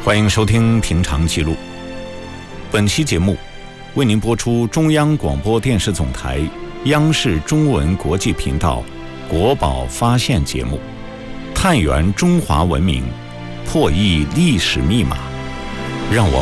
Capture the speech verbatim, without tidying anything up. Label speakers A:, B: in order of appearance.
A: 欢迎收听《平常记录》。本期节目为您播出中央广播电视总台央视中文国际频道国宝发现节目，探源中华文明，破译历史密码，让我